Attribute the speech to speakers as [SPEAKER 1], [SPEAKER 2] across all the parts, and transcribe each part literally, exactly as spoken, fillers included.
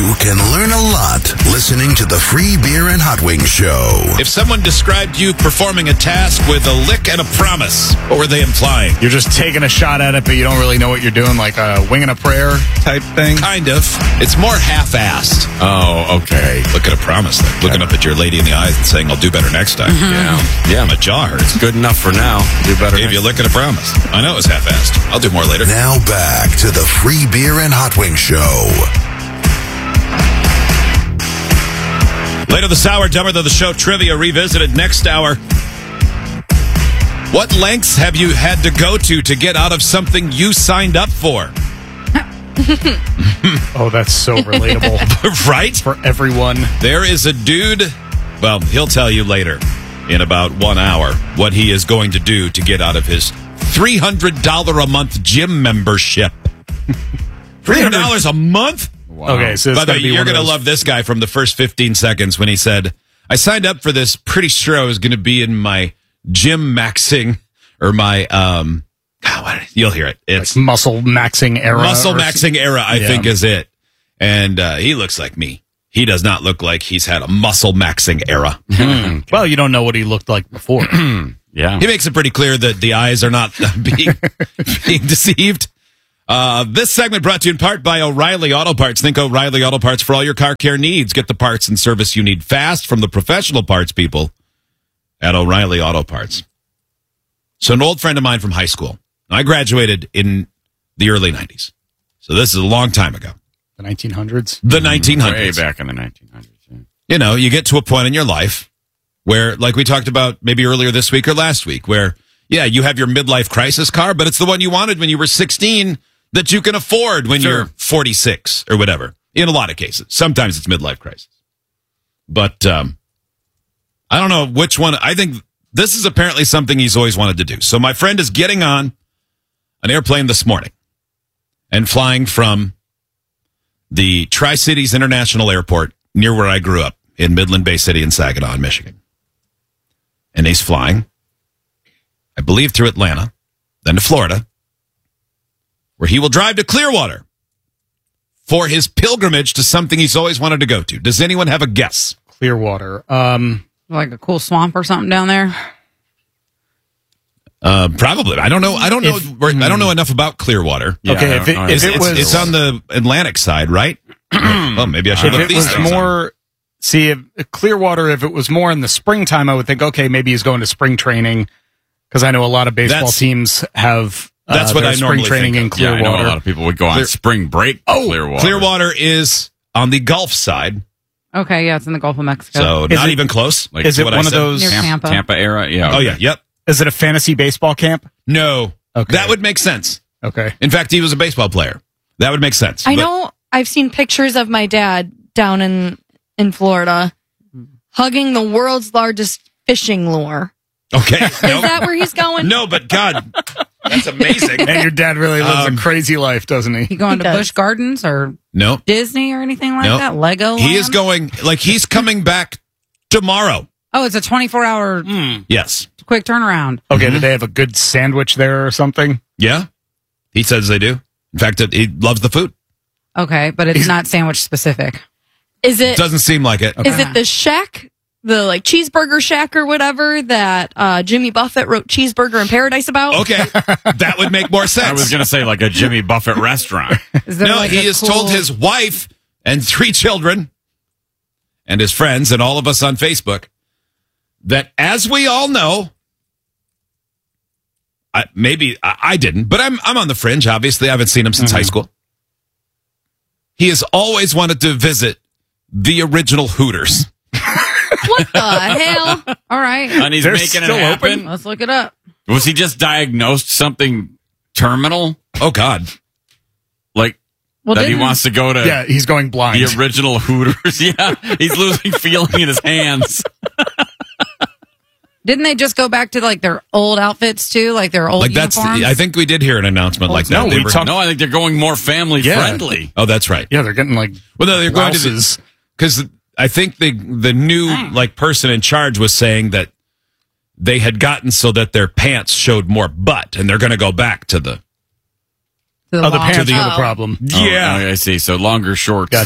[SPEAKER 1] You can learn a lot listening to the Free Beer and Hot Wings Show.
[SPEAKER 2] If someone described you performing a task with a lick and a promise, what were they implying?
[SPEAKER 3] You're just taking a shot at it, but you don't really know what you're doing, like a wing and a prayer type thing?
[SPEAKER 2] Kind of. It's more half-assed.
[SPEAKER 3] Oh, okay.
[SPEAKER 2] Look at a promise, like looking up at your lady in the eyes and saying, I'll do better next time.
[SPEAKER 4] Yeah.
[SPEAKER 2] Yeah, my jaw hurts.
[SPEAKER 4] Good enough for now. Do better.
[SPEAKER 2] Gave you a lick and a promise. I know it was half-assed. I'll do more later.
[SPEAKER 1] Now back to the Free Beer and Hot Wings Show.
[SPEAKER 2] Later this hour, Dumber Than the Show trivia revisited next hour. What lengths have you had to go to to get out of something you signed up for?
[SPEAKER 3] Oh, that's so relatable.
[SPEAKER 2] Right?
[SPEAKER 3] For everyone.
[SPEAKER 2] There is a dude, well, he'll tell you later in about one hour what he is going to do to get out of his three hundred dollars a month gym membership. three hundred dollars a month?
[SPEAKER 3] Wow. Okay, so
[SPEAKER 2] by the way, you're going to
[SPEAKER 3] those...
[SPEAKER 2] love this guy from the first fifteen seconds when he said, I signed up for this, pretty sure I was going to be in my gym maxing, or my, um, God, what, you'll hear it. It's
[SPEAKER 3] like muscle maxing era.
[SPEAKER 2] Muscle
[SPEAKER 3] or...
[SPEAKER 2] maxing era, I
[SPEAKER 3] yeah.
[SPEAKER 2] think, is it. And uh, he looks like me. He does not look like he's had a muscle maxing era.
[SPEAKER 3] Well, you don't know what he looked like before.
[SPEAKER 4] Yeah.
[SPEAKER 2] He makes it pretty clear that the eyes are not being, being deceived. Uh, this segment brought to you in part by O'Reilly Auto Parts. Think O'Reilly Auto Parts for all your car care needs. Get the parts and service you need fast from the professional parts people at O'Reilly Auto Parts. So an old friend of mine from high school. I graduated in the early nineties. So this is a long time ago.
[SPEAKER 3] The nineteen hundreds?
[SPEAKER 2] The nineteen hundreds.
[SPEAKER 4] Way back in the nineteen hundreds. Yeah.
[SPEAKER 2] You know, you get to a point in your life where, like we talked about maybe earlier this week or last week, where, yeah, you have your midlife crisis car, but it's the one you wanted when you were sixteen that you can afford when
[SPEAKER 4] Sure.
[SPEAKER 2] you're forty-six or whatever. In a lot of cases. Sometimes it's midlife crisis. But um, I don't know which one. I think this is apparently something he's always wanted to do. So my friend is getting on an airplane this morning and flying from the Tri-Cities International Airport near where I grew up in Midland Bay City in Saginaw, Michigan. And he's flying, I believe, through Atlanta, then to Florida, where he will drive to Clearwater for his pilgrimage to something he's always wanted to go to. Does anyone have a guess?
[SPEAKER 3] Clearwater. Um,
[SPEAKER 5] like a cool swamp or something down there?
[SPEAKER 2] Uh, probably. I don't know. I don't know.
[SPEAKER 3] If,
[SPEAKER 2] I don't know enough about Clearwater.
[SPEAKER 4] Yeah,
[SPEAKER 3] okay,
[SPEAKER 4] I
[SPEAKER 3] if it,
[SPEAKER 4] don't know.
[SPEAKER 3] if
[SPEAKER 2] It's,
[SPEAKER 3] it
[SPEAKER 2] it's,
[SPEAKER 3] was...
[SPEAKER 2] it's on the Atlantic side, right? Well, maybe I should
[SPEAKER 3] If
[SPEAKER 2] look
[SPEAKER 3] it
[SPEAKER 2] these
[SPEAKER 3] was
[SPEAKER 2] things up.
[SPEAKER 3] more... See, if Clearwater, if it was more in the springtime, I would think, okay, maybe he's going to spring training, because I know a lot of baseball
[SPEAKER 2] That's-
[SPEAKER 3] teams have uh,
[SPEAKER 2] that's what
[SPEAKER 3] their
[SPEAKER 2] I
[SPEAKER 3] spring
[SPEAKER 2] normally
[SPEAKER 3] training
[SPEAKER 2] think
[SPEAKER 3] in
[SPEAKER 2] of.
[SPEAKER 4] Yeah, I
[SPEAKER 3] Clearwater.
[SPEAKER 4] know a lot of people would go on
[SPEAKER 2] Clear-
[SPEAKER 4] spring break to
[SPEAKER 3] Oh,
[SPEAKER 4] Clearwater.
[SPEAKER 2] Clearwater is on the Gulf side,
[SPEAKER 5] Okay, yeah, it's in the Gulf of Mexico.
[SPEAKER 2] so
[SPEAKER 3] Is
[SPEAKER 2] not
[SPEAKER 3] it-
[SPEAKER 2] even close.
[SPEAKER 4] Like,
[SPEAKER 3] Is it
[SPEAKER 2] what
[SPEAKER 3] one
[SPEAKER 2] I
[SPEAKER 3] of
[SPEAKER 2] said.
[SPEAKER 3] those...
[SPEAKER 5] Near
[SPEAKER 4] Tampa,
[SPEAKER 5] Tampa.
[SPEAKER 4] Tampa era? Yeah.
[SPEAKER 2] Oh,
[SPEAKER 4] okay.
[SPEAKER 2] yeah. Yep.
[SPEAKER 3] Is it a fantasy baseball camp?
[SPEAKER 2] No.
[SPEAKER 3] Okay.
[SPEAKER 2] That would make sense.
[SPEAKER 3] Okay.
[SPEAKER 2] In fact, he was a baseball player. That would make sense.
[SPEAKER 6] I
[SPEAKER 2] But-
[SPEAKER 6] know I've seen pictures of my dad down in, in Florida hugging the world's largest fishing lure.
[SPEAKER 2] Okay.
[SPEAKER 6] Is
[SPEAKER 2] No,
[SPEAKER 6] that where he's going?
[SPEAKER 2] no, but God, that's amazing.
[SPEAKER 3] And your dad really lives
[SPEAKER 2] Um,
[SPEAKER 3] a crazy life, doesn't he?
[SPEAKER 5] You going
[SPEAKER 6] He
[SPEAKER 5] to
[SPEAKER 6] does.
[SPEAKER 5] Busch Gardens or
[SPEAKER 2] No,
[SPEAKER 5] Disney or anything like
[SPEAKER 2] No.
[SPEAKER 5] that? Lego?
[SPEAKER 2] he is going, like, he's coming back tomorrow.
[SPEAKER 5] Oh, it's a twenty-four hour
[SPEAKER 2] Yes.
[SPEAKER 5] quick turnaround.
[SPEAKER 3] Okay, do they have a good sandwich there or something?
[SPEAKER 2] Yeah. He says they do. In fact, it- he loves the food.
[SPEAKER 5] Okay, but it's not sandwich specific.
[SPEAKER 6] Is it
[SPEAKER 2] Doesn't seem like it.
[SPEAKER 6] is it the shack, the like cheeseburger shack or whatever that uh, Jimmy Buffett wrote Cheeseburger in Paradise about?
[SPEAKER 2] Okay. That would make more sense.
[SPEAKER 4] I was going to say like a Jimmy Buffett restaurant.
[SPEAKER 5] Is there
[SPEAKER 2] No,
[SPEAKER 5] like
[SPEAKER 2] he
[SPEAKER 5] a
[SPEAKER 2] has
[SPEAKER 5] cool-
[SPEAKER 2] told his wife and three children and his friends and all of us on Facebook that, as we all know, I, maybe I, I didn't, but I'm I'm on the fringe. Obviously, I haven't seen him since high school. He has always wanted to visit the original Hooters.
[SPEAKER 6] What the hell?
[SPEAKER 5] All right,
[SPEAKER 4] And he's
[SPEAKER 3] They're
[SPEAKER 4] making it
[SPEAKER 3] still
[SPEAKER 4] happen.
[SPEAKER 3] open?
[SPEAKER 5] let's look it up.
[SPEAKER 4] Was he just diagnosed something terminal?
[SPEAKER 2] Oh God!
[SPEAKER 4] Like
[SPEAKER 5] Well,
[SPEAKER 4] that he
[SPEAKER 5] didn't-
[SPEAKER 4] wants to go to
[SPEAKER 3] Yeah, he's going blind.
[SPEAKER 4] the original Hooters? Yeah. He's losing feeling in his hands.
[SPEAKER 5] Didn't they just go back to like their old outfits too, like their old
[SPEAKER 2] Like that's.
[SPEAKER 5] uniforms?
[SPEAKER 2] I think we did hear an announcement like that.
[SPEAKER 3] no,
[SPEAKER 2] They
[SPEAKER 3] we
[SPEAKER 2] were-
[SPEAKER 3] talked-
[SPEAKER 4] No, I think they're going more family
[SPEAKER 3] Yeah.
[SPEAKER 4] friendly.
[SPEAKER 2] Oh, that's right.
[SPEAKER 3] Yeah, they're getting like
[SPEAKER 2] Well, no, they're going to
[SPEAKER 3] blouses.
[SPEAKER 2] because I think the the new like person in charge was saying that they had gotten so that their pants showed more butt, and they're going to go back to the.
[SPEAKER 5] To the
[SPEAKER 3] Oh, the
[SPEAKER 5] long-
[SPEAKER 3] pants
[SPEAKER 2] the-
[SPEAKER 3] are the problem.
[SPEAKER 4] Oh,
[SPEAKER 2] Yeah.
[SPEAKER 4] I see. So longer shorts.
[SPEAKER 3] Gotcha.
[SPEAKER 2] Yeah,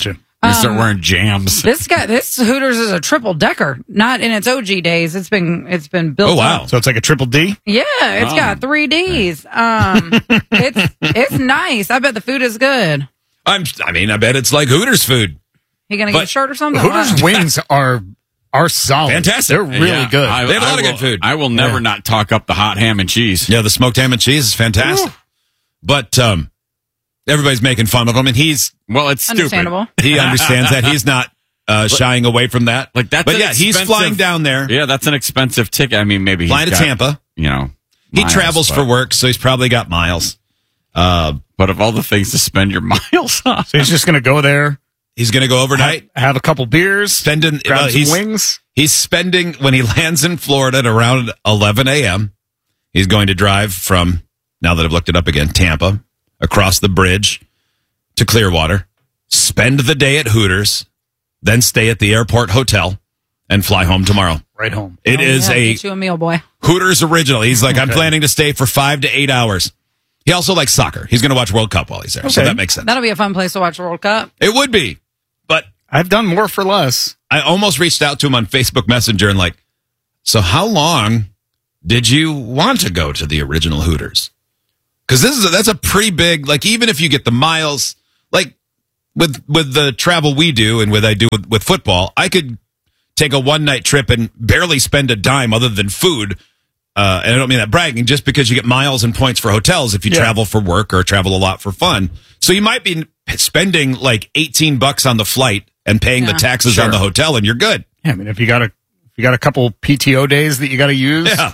[SPEAKER 4] I start wearing jams.
[SPEAKER 5] This guy, this Hooters is a triple decker. Not in its O G days. It's been it's been built.
[SPEAKER 2] Oh, wow.
[SPEAKER 5] up.
[SPEAKER 3] So it's like a triple D?
[SPEAKER 5] Yeah, it's
[SPEAKER 4] Oh.
[SPEAKER 5] got three Ds. Um, it's it's nice. I bet the food is good.
[SPEAKER 2] I'm, I mean, I bet it's like Hooters food.
[SPEAKER 5] You gonna
[SPEAKER 2] But
[SPEAKER 5] get a shirt or something?
[SPEAKER 3] Hooters wings are are solid.
[SPEAKER 2] Fantastic.
[SPEAKER 3] They're really
[SPEAKER 4] Yeah,
[SPEAKER 3] good.
[SPEAKER 4] I,
[SPEAKER 2] They have a
[SPEAKER 4] I
[SPEAKER 2] lot of
[SPEAKER 4] will-
[SPEAKER 2] good food.
[SPEAKER 4] I will never
[SPEAKER 3] Yeah.
[SPEAKER 4] not talk up the hot ham and cheese.
[SPEAKER 2] Yeah, the smoked ham and cheese is fantastic. But um, everybody's making fun of him, and he's
[SPEAKER 4] Well, it's stupid.
[SPEAKER 5] Understandable.
[SPEAKER 2] he understands that. He's not uh, shying away from that.
[SPEAKER 4] Like that's
[SPEAKER 2] But
[SPEAKER 4] an
[SPEAKER 2] yeah, he's
[SPEAKER 4] expensive-
[SPEAKER 2] flying down there,
[SPEAKER 4] Yeah, that's an expensive ticket. I mean, maybe he's
[SPEAKER 2] flying to
[SPEAKER 4] got,
[SPEAKER 2] Tampa.
[SPEAKER 4] You know,
[SPEAKER 2] He
[SPEAKER 4] miles,
[SPEAKER 2] travels
[SPEAKER 4] but-
[SPEAKER 2] for work, so he's probably got miles. Uh,
[SPEAKER 4] But of all the things to spend your miles on,
[SPEAKER 3] So he's just going to go there,
[SPEAKER 2] he's going to go overnight,
[SPEAKER 3] have, have a couple beers,
[SPEAKER 2] spending.
[SPEAKER 3] grab
[SPEAKER 2] uh,
[SPEAKER 3] some
[SPEAKER 2] he's,
[SPEAKER 3] wings.
[SPEAKER 2] He's spending when he lands in Florida at around eleven a.m. He's going to drive from, now that I've looked it up again, Tampa across the bridge to Clearwater, spend the day at Hooters, then stay at the airport hotel, and fly home tomorrow.
[SPEAKER 3] Right home.
[SPEAKER 2] It
[SPEAKER 5] Oh,
[SPEAKER 2] is
[SPEAKER 5] yeah,
[SPEAKER 2] a
[SPEAKER 5] get you a meal, boy.
[SPEAKER 2] Hooters original. He's like, I'm
[SPEAKER 3] Okay.
[SPEAKER 2] planning to stay for five to eight hours. He also likes soccer. He's going to watch World Cup while he's there, so
[SPEAKER 3] Okay.
[SPEAKER 2] that makes sense.
[SPEAKER 5] That'll be a fun place to watch the World Cup.
[SPEAKER 2] It would be, but
[SPEAKER 3] I've done more for less.
[SPEAKER 2] I almost reached out to him on Facebook Messenger and like, so how long did you want to go to the original Hooters? Because this is a, that's a pretty big, like, even if you get the miles, like with with the travel we do and with I do with, with football, I could take a one night trip and barely spend a dime other than food. Uh, and I don't mean that bragging, just because you get miles and points for hotels if you
[SPEAKER 3] Yeah.
[SPEAKER 2] travel for work or travel a lot for fun. So you might be spending like eighteen bucks on the flight and paying the
[SPEAKER 5] Yeah.
[SPEAKER 2] taxes
[SPEAKER 4] Sure.
[SPEAKER 2] on the hotel, and you're good.
[SPEAKER 3] Yeah, I mean, if you got a if you got a couple P T O days that you got to use,
[SPEAKER 2] Yeah.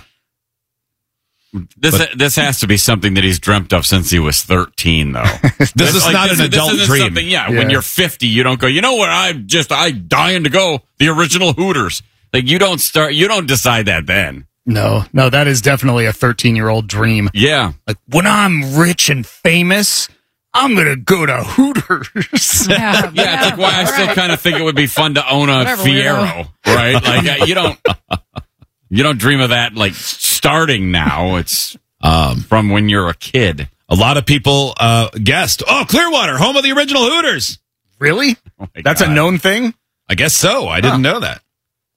[SPEAKER 4] this this has to be something that he's dreamt of since he was thirteen, though.
[SPEAKER 2] This is
[SPEAKER 4] Like,
[SPEAKER 2] not
[SPEAKER 4] this,
[SPEAKER 2] an adult
[SPEAKER 4] this isn't
[SPEAKER 2] dream.
[SPEAKER 4] something- yeah,
[SPEAKER 3] Yeah.
[SPEAKER 4] when you're fifty, you don't go. You know where I'm just I dying to go. The original Hooters. Like you don't start. You don't decide that then.
[SPEAKER 3] no, no, that is definitely a thirteen year old dream.
[SPEAKER 4] Yeah.
[SPEAKER 3] Like when I'm rich and famous, I'm gonna go to Hooters.
[SPEAKER 5] Yeah,
[SPEAKER 4] Yeah, it's like why I still kind of think it would be fun to own a
[SPEAKER 5] Whatever,
[SPEAKER 4] Fiero, right? Like uh, you don't, you don't dream of that like starting now. It's
[SPEAKER 2] Um,
[SPEAKER 4] from when you're a kid.
[SPEAKER 2] a lot of people uh, guessed, oh, Clearwater, home of the original Hooters.
[SPEAKER 3] Really?
[SPEAKER 4] Oh my
[SPEAKER 3] That's a
[SPEAKER 4] God.
[SPEAKER 3] known thing.
[SPEAKER 2] I guess so. I didn't know that.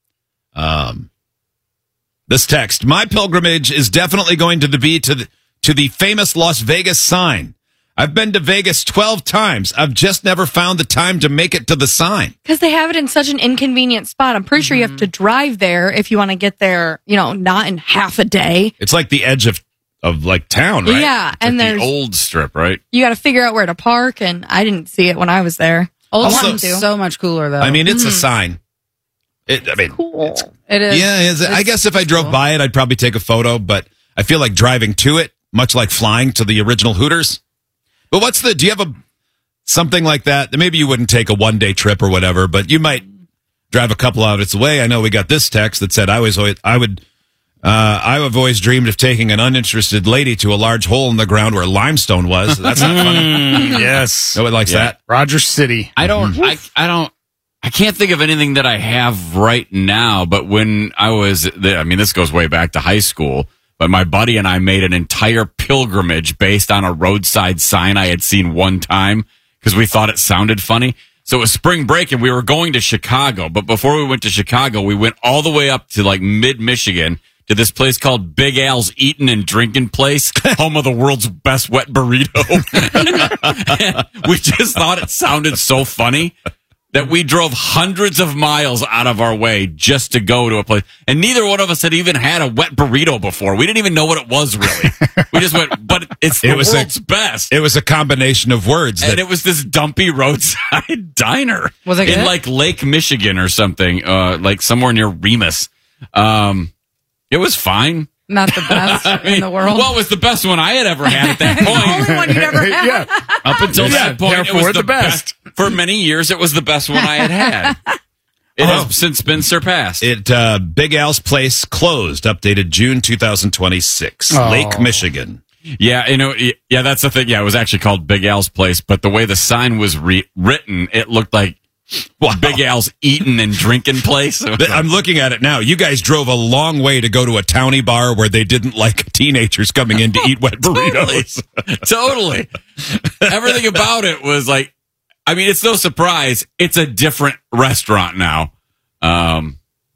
[SPEAKER 2] Um, this text: my pilgrimage is definitely going to the, be to the to the famous Las Vegas sign. I've been to Vegas twelve times. I've just never found the time to make it to the sign.
[SPEAKER 6] Because they have it in such an inconvenient spot. I'm pretty sure you have to drive there if you want to get there, you know, not in half a day.
[SPEAKER 2] It's like the edge of of like town, right?
[SPEAKER 6] Yeah. And
[SPEAKER 4] Like
[SPEAKER 6] there's,
[SPEAKER 4] the old strip, right?
[SPEAKER 6] you got to figure out where to park. And I didn't see it when I was there. Old
[SPEAKER 2] Also-
[SPEAKER 6] one too.
[SPEAKER 5] so much cooler though.
[SPEAKER 2] I mean, it's a sign. It, I mean,
[SPEAKER 6] Cool.
[SPEAKER 5] it is.
[SPEAKER 2] yeah. Is it, I
[SPEAKER 5] It's-
[SPEAKER 2] guess if I drove
[SPEAKER 5] cool.
[SPEAKER 2] by it, I'd probably take a photo. But I feel like driving to it, much like flying to the original Hooters. But what's the? Do you have a something like that? Maybe you wouldn't take a one day trip or whatever, but you might drive a couple hours away. I know we got this text that said I was always I would. Uh, I have always dreamed of taking an uninterested lady to a large hole in the ground where limestone was. That's not funny.
[SPEAKER 3] Yes.
[SPEAKER 2] Nobody likes
[SPEAKER 4] Yeah.
[SPEAKER 2] that.
[SPEAKER 3] Rogers City.
[SPEAKER 4] I don't. I, I don't. I can't think of anything that I have right now. But when I was, the, I mean, this goes way back to high school. But my buddy and I made an entire pilgrimage based on a roadside sign I had seen one time because we thought it sounded funny. So it was spring break and we were going to Chicago. But before we went to Chicago, we went all the way up to like mid Michigan to this place called Big Al's Eatin' and Drinking Place, home of the world's best wet burrito. We just thought it sounded so funny that we drove hundreds of miles out of our way just to go to a place. And neither one of us had even had a wet burrito before. We didn't even know what it was really. We just went, but it's the
[SPEAKER 2] It was a-
[SPEAKER 4] world's best.
[SPEAKER 2] It was a combination of words that
[SPEAKER 4] And it was this dumpy roadside diner.
[SPEAKER 5] Was it
[SPEAKER 4] in
[SPEAKER 5] good?
[SPEAKER 4] like Lake Michigan or something, uh, like somewhere near Remus. Um, it was fine.
[SPEAKER 5] Not the best
[SPEAKER 4] I mean,
[SPEAKER 5] in the world.
[SPEAKER 4] Well, it was the best one I had ever had at that
[SPEAKER 5] the
[SPEAKER 4] point.
[SPEAKER 5] only one you'd ever had.
[SPEAKER 3] yeah.
[SPEAKER 4] Up until
[SPEAKER 3] Yeah,
[SPEAKER 4] that point, it
[SPEAKER 3] therefore
[SPEAKER 4] was the,
[SPEAKER 3] the best.
[SPEAKER 4] best. For many years, it was the best one I had had. It
[SPEAKER 2] Oh.
[SPEAKER 4] has since been surpassed.
[SPEAKER 2] it uh, Big Al's place closed. Updated June two thousand twenty six.
[SPEAKER 3] Oh.
[SPEAKER 2] Lake Michigan.
[SPEAKER 4] Yeah, you know, y- yeah, that's the thing. Yeah, it was actually called Big Al's Place, but the way the sign was re- written, it looked like Big Al's Eating and Drinking Place. It was
[SPEAKER 2] But
[SPEAKER 4] like-
[SPEAKER 2] I'm looking at it now. You guys drove a long way to go to a towny bar where they didn't like teenagers coming in to eat wet burritos.
[SPEAKER 4] totally. Everything about it was like, I mean, it's no surprise. It's a different restaurant now. Um,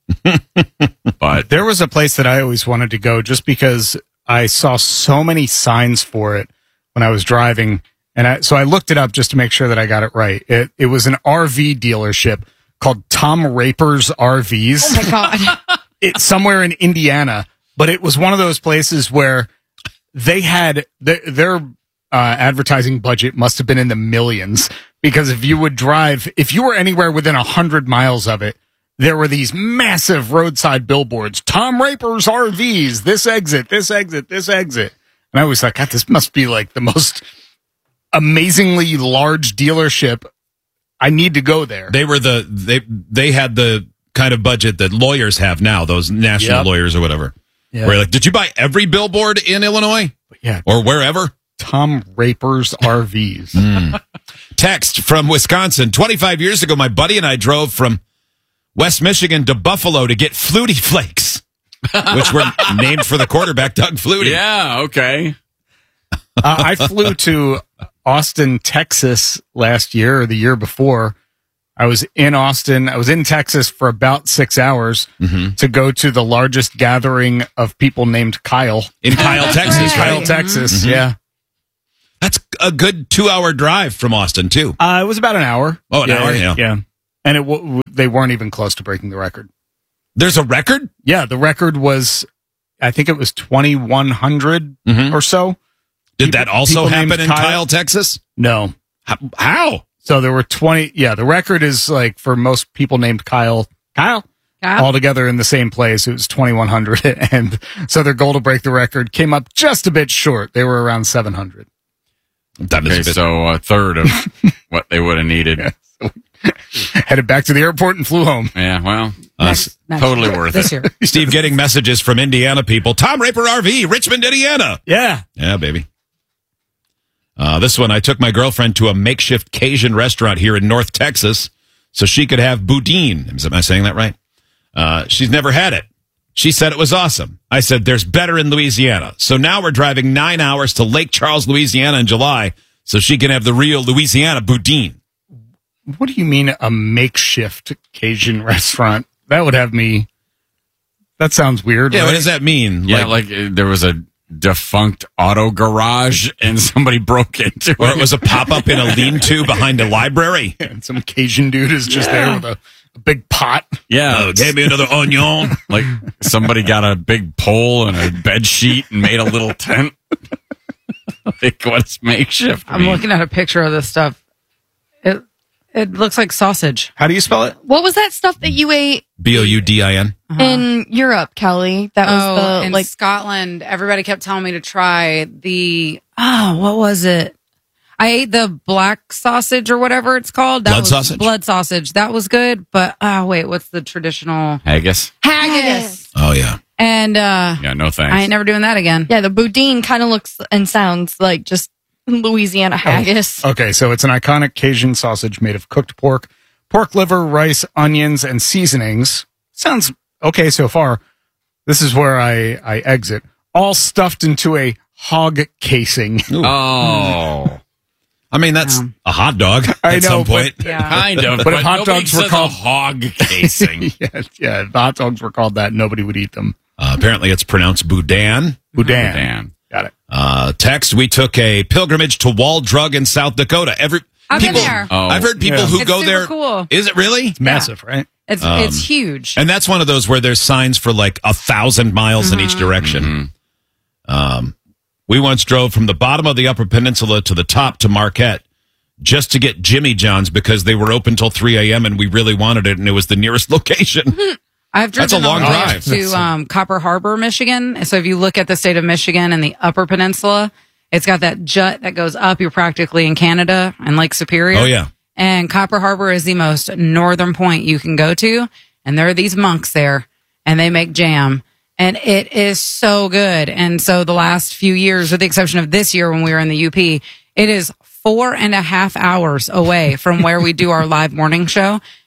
[SPEAKER 4] but
[SPEAKER 3] There was a place that I always wanted to go just because I saw so many signs for it when I was driving. And I, so I looked it up just to make sure that I got it right. It, it was an R V dealership called Tom Raper's R Vs.
[SPEAKER 6] Oh my God.
[SPEAKER 3] It's somewhere in Indiana, but it was one of those places where they had their, their uh, advertising budget must have been in the millions, because if you would drive, if you were anywhere within a hundred miles of it, there were these massive roadside billboards, Tom Raper's R Vs, this exit, this exit, this exit. And I was like, God, this must be like the most amazingly large dealership. I need to go there.
[SPEAKER 2] They were the they they had the kind of budget that lawyers have now, those national
[SPEAKER 3] Yep.
[SPEAKER 2] lawyers or whatever.
[SPEAKER 3] Yeah.
[SPEAKER 2] Where you're like, did you buy every billboard in Illinois
[SPEAKER 3] Yeah,
[SPEAKER 2] or wherever?
[SPEAKER 3] Tom Raper's R Vs.
[SPEAKER 2] Text from Wisconsin. twenty-five years ago, my buddy and I drove from West Michigan to Buffalo to get Flutie Flakes, which were named for the quarterback, Doug Flutie.
[SPEAKER 4] yeah, okay.
[SPEAKER 3] uh, I flew to Austin, Texas last year or the year before. I was in Austin. I was in Texas for about six hours to go to the largest gathering of people named Kyle.
[SPEAKER 2] In Kyle, Texas,
[SPEAKER 3] Kyle,
[SPEAKER 2] right?
[SPEAKER 3] Texas. Yeah.
[SPEAKER 2] That's a good two-hour drive from Austin, ttoo.
[SPEAKER 3] Uh, it was about an hour.
[SPEAKER 2] Oh, an hour? Yeah.
[SPEAKER 3] Yeah. And it w- they weren't even close to breaking the record.
[SPEAKER 2] There's a record?
[SPEAKER 3] Yeah. The record was, I think it was twenty-one hundred or so.
[SPEAKER 2] Did
[SPEAKER 3] People-
[SPEAKER 2] that also
[SPEAKER 3] people
[SPEAKER 2] happen
[SPEAKER 3] named
[SPEAKER 2] in
[SPEAKER 3] Kyle?
[SPEAKER 2] Kyle, Texas?
[SPEAKER 3] No.
[SPEAKER 2] How? How?
[SPEAKER 3] So there were twenty. Yeah. The record is like for most people named Kyle. Kyle?
[SPEAKER 5] Kyle?
[SPEAKER 3] All together in the same place. It was twenty-one hundred. And so their goal to break the record came up just a bit short. They were around seven hundred.
[SPEAKER 2] That is
[SPEAKER 4] Okay,
[SPEAKER 2] a bit-
[SPEAKER 4] so a third of what they would have needed. Yeah,
[SPEAKER 3] Headed back to the airport and flew home.
[SPEAKER 4] well,
[SPEAKER 5] Next- next
[SPEAKER 4] totally
[SPEAKER 5] year.
[SPEAKER 4] worth
[SPEAKER 5] this
[SPEAKER 4] it.
[SPEAKER 5] year.
[SPEAKER 2] Steve getting messages from Indiana people. Tom Raper R V, Richmond, Indiana.
[SPEAKER 3] Yeah.
[SPEAKER 2] Yeah, baby. Uh, this one, I took my girlfriend to a makeshift Cajun restaurant here in North Texas so she could have boudin. Am I saying that right? Uh, she's never had it. She said it was awesome. I said, there's better in Louisiana. So now we're driving nine hours to Lake Charles, Louisiana in July so she can have the real Louisiana boudin.
[SPEAKER 3] What do you mean a makeshift Cajun restaurant? That would have me. That sounds weird.
[SPEAKER 2] Yeah,
[SPEAKER 3] right?
[SPEAKER 2] what does that mean?
[SPEAKER 4] Yeah, like, uh, there was a defunct auto garage and somebody broke into
[SPEAKER 2] or
[SPEAKER 4] it.
[SPEAKER 2] it was a pop-up in a lean-to behind a library.
[SPEAKER 3] And some Cajun dude is just there with a, a big pot.
[SPEAKER 4] Yeah,
[SPEAKER 2] Oh, give me another onion.
[SPEAKER 4] like somebody got a big pole and a bed sheet and made a little tent. Like, what's makeshift?
[SPEAKER 5] I'm
[SPEAKER 4] mean?
[SPEAKER 5] looking at a picture of this stuff. It it looks like sausage.
[SPEAKER 3] How do you spell it?
[SPEAKER 6] What was that stuff that you ate
[SPEAKER 2] B O U D I N.
[SPEAKER 6] in Europe, Kelly? That was
[SPEAKER 5] Oh,
[SPEAKER 6] the
[SPEAKER 5] in
[SPEAKER 6] like
[SPEAKER 5] Scotland, everybody kept telling me to try the oh, what was it? I ate the black sausage or whatever it's called. That
[SPEAKER 2] Blood
[SPEAKER 5] was
[SPEAKER 2] sausage?
[SPEAKER 5] Blood sausage. That was good, but oh wait, what's the traditional
[SPEAKER 4] Haggis.
[SPEAKER 5] haggis?
[SPEAKER 2] Oh, yeah.
[SPEAKER 5] And uh
[SPEAKER 4] Yeah, no thanks.
[SPEAKER 5] I ain't never doing that again.
[SPEAKER 6] yeah, the boudin kind of looks and sounds like just Louisiana haggis.
[SPEAKER 3] Okay, so it's an iconic Cajun sausage made of cooked pork, pork liver, rice, onions, and seasonings. Sounds okay so far. This is where I, I exit. All stuffed into a hog casing.
[SPEAKER 4] Oh,
[SPEAKER 2] I mean, that's
[SPEAKER 5] Um,
[SPEAKER 2] a hot dog at
[SPEAKER 3] I know,
[SPEAKER 2] some
[SPEAKER 3] but-
[SPEAKER 2] point.
[SPEAKER 5] Yeah.
[SPEAKER 4] kind of.
[SPEAKER 3] But if hot
[SPEAKER 4] nobody
[SPEAKER 3] dogs were
[SPEAKER 4] says
[SPEAKER 3] called-
[SPEAKER 4] a hog casing.
[SPEAKER 3] yeah, yeah, if the hot dogs were called that, nobody would eat them.
[SPEAKER 2] Uh, apparently, it's pronounced boudin.
[SPEAKER 3] Boudin.
[SPEAKER 4] Dan.
[SPEAKER 3] Got it.
[SPEAKER 2] Uh, text, we took a pilgrimage to Wall Drug in South Dakota. Every
[SPEAKER 5] I've
[SPEAKER 2] people,
[SPEAKER 5] been there.
[SPEAKER 4] Oh.
[SPEAKER 2] I've heard people
[SPEAKER 3] Yeah.
[SPEAKER 2] who
[SPEAKER 5] It's
[SPEAKER 2] go
[SPEAKER 5] super
[SPEAKER 2] there.
[SPEAKER 5] cool.
[SPEAKER 2] Is it really?
[SPEAKER 3] It's massive, right?
[SPEAKER 5] It's
[SPEAKER 2] Um,
[SPEAKER 5] it's huge.
[SPEAKER 2] And that's one of those where there's signs for like a thousand miles in each direction. Um, we once drove from the bottom of the Upper Peninsula to the top to Marquette just to get Jimmy John's because they were open till three a.m. and we really wanted it, and it was the nearest location.
[SPEAKER 5] I've driven
[SPEAKER 2] That's a long
[SPEAKER 5] all the way
[SPEAKER 2] drive.
[SPEAKER 5] up to um, Copper Harbor, Michigan. So if you look at the state of Michigan and the Upper Peninsula, it's got that jut that goes up. You're practically in Canada and Lake Superior.
[SPEAKER 2] Oh, yeah.
[SPEAKER 5] And Copper Harbor is the most northern point you can go to. And there are these monks there, and they make jam. And it is so good. And so the last few years, with the exception of this year when we were in the U P, it is four and a half hours away from where we do our live morning show.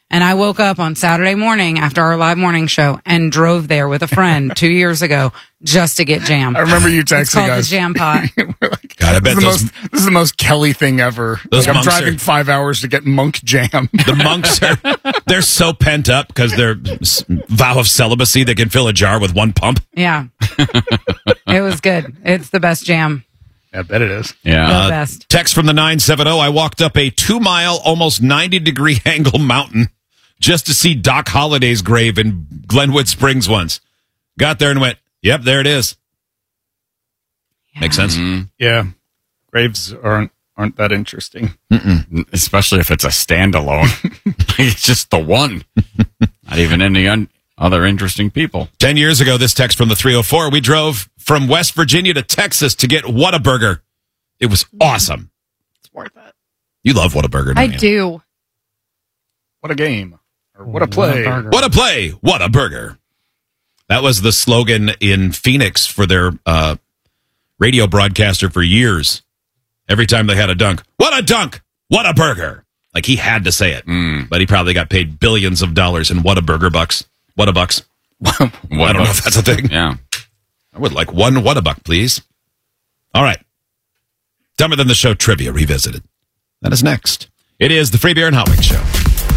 [SPEAKER 5] And I woke up on Saturday morning after our live morning show and drove there with a friend two years ago just to get jam.
[SPEAKER 3] I remember you texting
[SPEAKER 5] It's called
[SPEAKER 3] us.
[SPEAKER 5] the Jam Pot.
[SPEAKER 3] We're like,
[SPEAKER 2] God, I bet
[SPEAKER 3] this, is the
[SPEAKER 2] those-
[SPEAKER 3] most, this is the most Kelly thing ever.
[SPEAKER 2] Those
[SPEAKER 3] Like, I'm
[SPEAKER 2] monks
[SPEAKER 3] driving
[SPEAKER 2] are-
[SPEAKER 3] five hours to get monk jam.
[SPEAKER 2] The monks are they're so pent up because their s- vow of celibacy they can fill a jar with one pump.
[SPEAKER 5] Yeah. It was good. It's the best jam.
[SPEAKER 3] I bet it is.
[SPEAKER 4] Yeah.
[SPEAKER 5] The best.
[SPEAKER 2] Text from the nine seven zero. I walked up a two mile, almost ninety degree angle mountain just to see Doc Holliday's grave in Glenwood Springs once. Got there and went, yep, there it is. Makes sense.
[SPEAKER 3] Yeah. Graves aren't aren't that interesting.
[SPEAKER 4] Especially if it's a standalone. It's just the one. Not even any un- other interesting people.
[SPEAKER 2] Ten years ago, this text from the three oh four, we drove from West Virginia to Texas to get Whataburger. It was awesome.
[SPEAKER 6] It's worth it.
[SPEAKER 2] You love Whataburger, don't
[SPEAKER 6] I
[SPEAKER 2] you?
[SPEAKER 6] do.
[SPEAKER 3] What a game. Or what a play.
[SPEAKER 5] Whataburger.
[SPEAKER 2] What a play! What a burger! That was the slogan in Phoenix for their uh, radio broadcaster for years. Every time they had a dunk, what a dunk! What a burger! Like he had to say it,
[SPEAKER 4] Mm.
[SPEAKER 2] but he probably got paid billions of dollars in what a burger bucks. What a bucks!
[SPEAKER 4] What
[SPEAKER 2] I don't know
[SPEAKER 4] about-
[SPEAKER 2] if that's a thing.
[SPEAKER 4] Yeah.
[SPEAKER 2] I would like one what a buck, please. All right, Dumber Than the Show trivia revisited. That is next. It is the Free Beer and Hot Wings Show.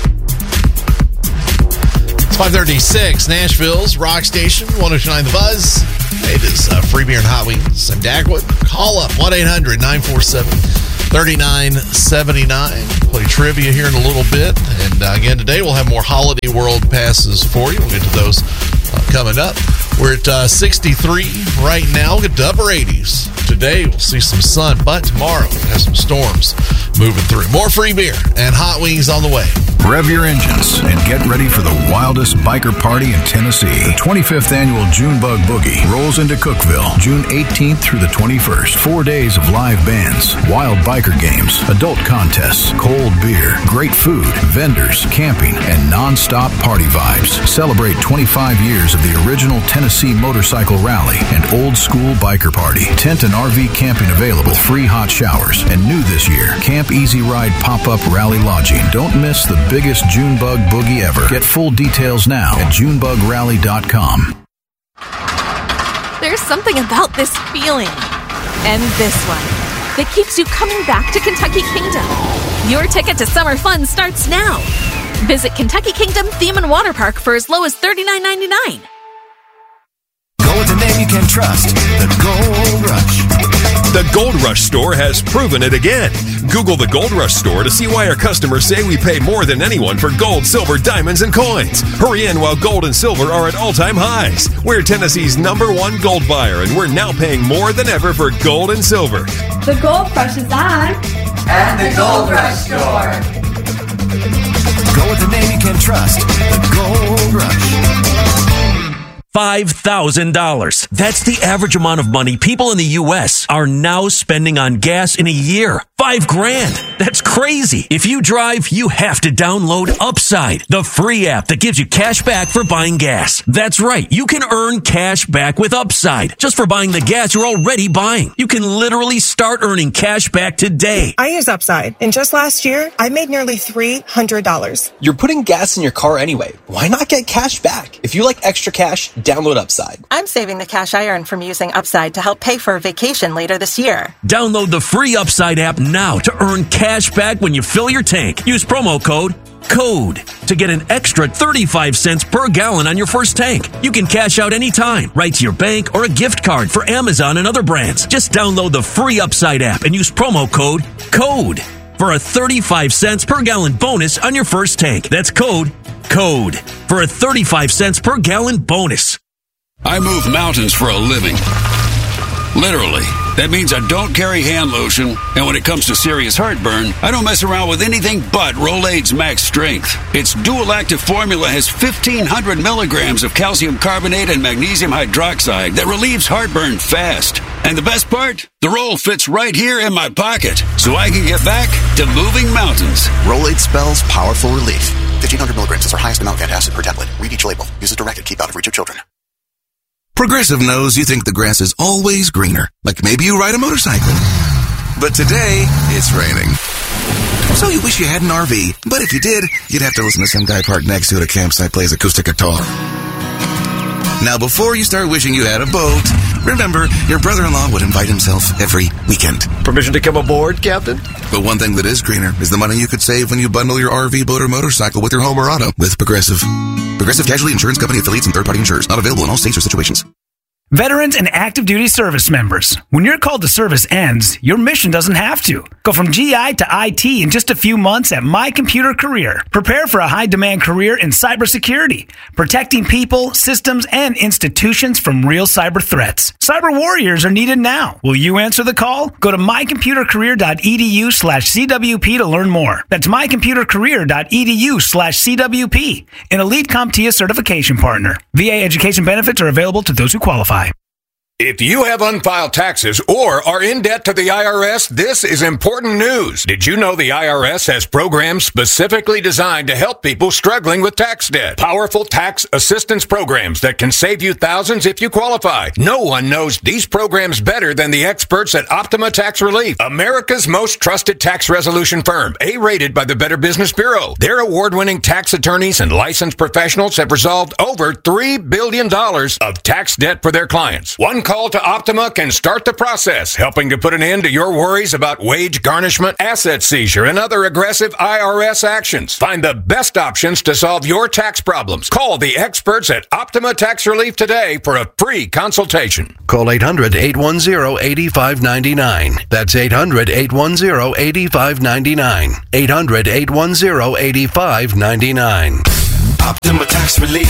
[SPEAKER 7] It's five thirty-six, Nashville's Rock Station, one oh two point nine The Buzz. It is uh, Free Beer and Hot Wings. I'm Dagwood. Call up one eight hundred nine four seven three nine seven nine. Play trivia here in a little bit. And uh, again, today we'll have more Holiday World passes for you. We'll get to those uh, coming up. We're at uh, sixty-three right now. We'll get to upper eighties. Today we'll see some sun, but tomorrow we'll have some storms moving through. More Free Beer and Hot Wings on the way.
[SPEAKER 1] Rev your engines and get ready for the wildest biker party in Tennessee. The twenty-fifth annual Junebug Boogie rolls into Cookeville, June eighteenth through the twenty-first. Four days of live bands, wild biker games, adult contests, cold beer, great food, vendors, camping, and non-stop party vibes. Celebrate twenty-five years of the original Tennessee Motorcycle Rally and old school biker party. Tent and R V camping available, free hot showers, and new this year, Camp Easy Ride pop-up rally lodging. Don't miss the biggest Junebug Boogie ever. Get full details now at junebug rally dot com.
[SPEAKER 8] There's something about this feeling and this one that keeps you coming back to Kentucky Kingdom. Your ticket to summer fun starts now. Visit Kentucky Kingdom Theme and Water Park for as low as thirty-nine ninety-nine.
[SPEAKER 1] Go with the name you can trust, the Gold Rush.
[SPEAKER 9] The Gold Rush store has proven it again. Google the Gold Rush store to see why our customers say we pay more than anyone for gold, silver, diamonds, and coins. Hurry in while gold and silver are at all-time highs. We're Tennessee's number one gold buyer, and we're now paying more than ever for gold and silver.
[SPEAKER 10] The Gold Rush is on.
[SPEAKER 11] And the Gold Rush store.
[SPEAKER 1] Go with the name you can trust, the Gold Rush.
[SPEAKER 12] five thousand dollars. That's the average amount of money people in the U S are now spending on gas in a year. Five grand. That's crazy. If you drive, you have to download Upside, the free app that gives you cash back for buying gas. That's right. You can earn cash back with Upside just for buying the gas you're already buying. You can literally start earning cash back today.
[SPEAKER 13] I use Upside, and just last year, I made nearly three hundred dollars.
[SPEAKER 14] You're putting gas in your car anyway. Why not get cash back? If you like extra cash, download Upside.
[SPEAKER 15] I'm saving the cash I earn from using Upside to help pay for a vacation later this year.
[SPEAKER 12] Download the free Upside app now to earn cash back when you fill your tank. Use promo code CODE to get an extra thirty-five cents per gallon on your first tank. You can cash out anytime, right to your bank or a gift card for Amazon and other brands. Just download the free Upside app and use promo code CODE for a thirty-five cents per gallon bonus on your first tank. That's code CODE for a thirty-five cents per gallon bonus.
[SPEAKER 16] I move mountains for a living. Literally. That means I don't carry hand lotion, and when it comes to serious heartburn, I don't mess around with anything but Rolaids Max Strength. Its dual-active formula has fifteen hundred milligrams of calcium carbonate and magnesium hydroxide that relieves heartburn fast. And the best part? The roll fits right here in my pocket, so I can get back to moving mountains.
[SPEAKER 17] Rolaids spells powerful relief. fifteen hundred milligrams is our highest amount of antacid per tablet. Read each label. Use as directed. Keep out of reach of children.
[SPEAKER 18] Progressive knows you think the grass is always greener. Like maybe you ride a motorcycle. but today it's raining. So you wish you had an R V, but if you did, you'd have to listen to some guy parked next to it at a campsite plays acoustic guitar. Now, before you start wishing you had a boat, remember, your brother-in-law would invite himself every weekend.
[SPEAKER 19] Permission to come aboard, Captain?
[SPEAKER 18] But one thing that is greener is the money you could save when you bundle your R V, boat, or motorcycle with your home or auto with Progressive. Progressive Casualty Insurance Company affiliates and third-party insurers. Not available in all states or situations.
[SPEAKER 20] Veterans and active duty service members, when your call to service ends, your mission doesn't have to. Go from G I to I T in just a few months at My Computer Career. Prepare for a high-demand career in cybersecurity, protecting people, systems, and institutions from real cyber threats. Cyber warriors are needed now. Will you answer the call? Go to mycomputercareer.edu slash CWP to learn more. That's mycomputercareer.edu slash CWP, an Elite CompTIA certification partner. V A education benefits are available to those who qualify.
[SPEAKER 21] If you have unfiled taxes or are in debt to the I R S, this is important news. Did you know the I R S has programs specifically designed to help people struggling with tax debt? Powerful tax assistance programs that can save you thousands if you qualify. No one knows these programs better than the experts at Optima Tax Relief, America's most trusted tax resolution firm, A-rated by the Better Business Bureau. Their award-winning tax attorneys and licensed professionals have resolved over three billion dollars of tax debt for their clients. One call to Optima can start the process, helping to put an end to your worries about wage garnishment, asset seizure, and other aggressive I R S actions. Find the best options to solve your tax problems. Call the experts at Optima Tax Relief today for a free consultation.
[SPEAKER 19] Call eight hundred, eight one zero, eight five nine nine. That's eight hundred, eight one zero, eight five nine nine. eight hundred, eight one zero, eight five nine nine.
[SPEAKER 18] Optima Tax Relief.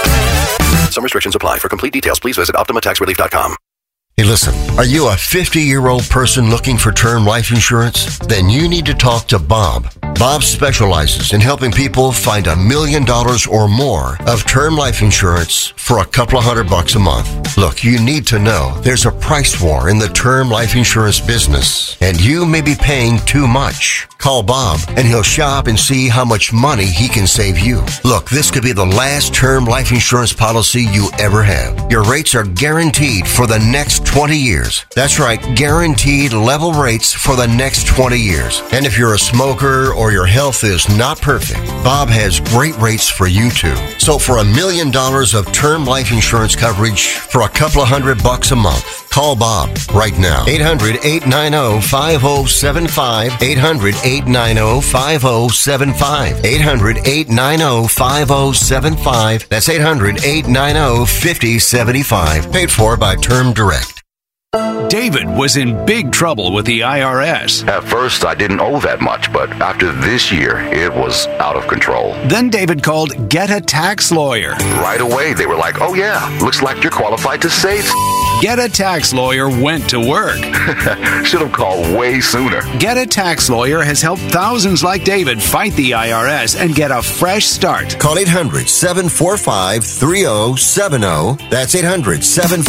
[SPEAKER 17] Some restrictions apply. For complete details, please visit optima tax relief dot com.
[SPEAKER 22] Hey, listen, are you a fifty-year-old person looking for term life insurance? Then you need to talk to Bob. Bob specializes in helping people find a million dollars or more of term life insurance for a couple of hundred bucks a month. Look, you need to know there's a price war in the term life insurance business, and you may be paying too much. Call Bob, and he'll shop and see how much money he can save you. Look, this could be the last term life insurance policy you ever have. Your rates are guaranteed for the next twenty years. That's right, guaranteed level rates for the next twenty years. And if you're a smoker or your health is not perfect, Bob has great rates for you too. So for a million dollars of term life insurance coverage for a couple of hundred bucks a month, call Bob right now. eight hundred, eight nine zero, five zero seven five. eight hundred, eight nine zero, five zero seven five. eight hundred, eight nine zero, five zero seven five. That's eight hundred, eight nine zero, five zero seven five. Paid for by Term Direct.
[SPEAKER 23] David was in big trouble with the I R S.
[SPEAKER 24] At first, I didn't owe that much, but after this year, it was out of control.
[SPEAKER 23] Then David called Get a Tax Lawyer.
[SPEAKER 24] Right away, they were like, oh yeah, looks like you're qualified to save.
[SPEAKER 23] Get a Tax Lawyer went to work.
[SPEAKER 24] Should have called way sooner.
[SPEAKER 23] Get a Tax Lawyer has helped thousands like David fight the I R S and get a fresh start.
[SPEAKER 22] Call eight hundred, seven four five, three zero seven zero. That's eight hundred, seven